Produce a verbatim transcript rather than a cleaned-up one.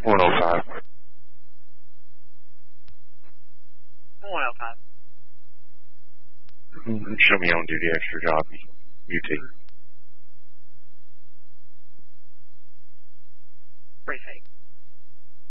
one oh five. one oh five. Show me on duty extra job, U T. Briefing.